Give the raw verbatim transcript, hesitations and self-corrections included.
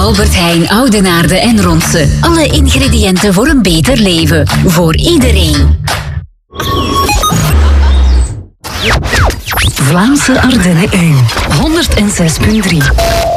Albert Heijn, Oudenaarde en Ronse. Alle ingrediënten voor een beter leven. Voor iedereen. Vlaamse Ardennen één. honderd zes punt drie.